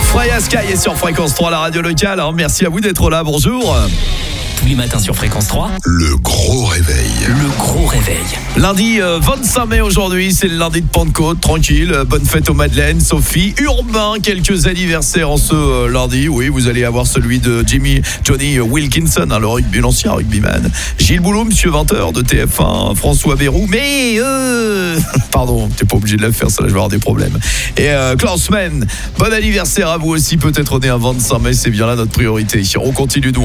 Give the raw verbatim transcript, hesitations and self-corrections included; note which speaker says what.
Speaker 1: Freya Sky est sur Fréquence trois, la radio locale. Alors, merci à vous d'être là, bonjour.
Speaker 2: Tous les matins sur Fréquence trois.
Speaker 3: Le gros réveil.
Speaker 2: Le gros réveil.
Speaker 1: Lundi euh, vingt-cinq mai aujourd'hui, c'est le lundi de Pentecôte, tranquille. Euh, bonne fête aux Madeleines, Sophie, Urbain, quelques anniversaires en ce euh, lundi. Oui, vous allez avoir celui de Jimmy Johnny Wilkinson, hein, le rugby, l'ancien rugbyman. Gilles Boulot, monsieur vingt heures de T F un, François Bayrou. Mais, euh... pardon, t'es pas obligé de la faire, ça là, je vais avoir des problèmes. Et euh, Klausman, bon anniversaire à vous aussi, peut-être né un vingt-cinq mai, c'est bien là notre priorité. On continue nous.